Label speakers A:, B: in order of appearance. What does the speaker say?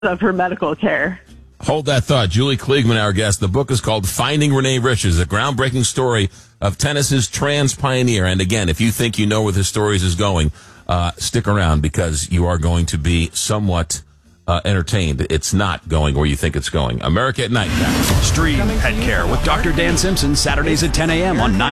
A: of her medical care.
B: Hold that thought. Julie Kliegman, our guest. The book is called Finding Renee Richards, a groundbreaking story of tennis's trans pioneer. And again, if you think you know where this story is going, stick around because you are going to be somewhat entertained. It's not going where you think it's going. America at Night.
C: Stream Pet Care with Dr. Dan Simpson, Saturdays at 10 a.m. on 9.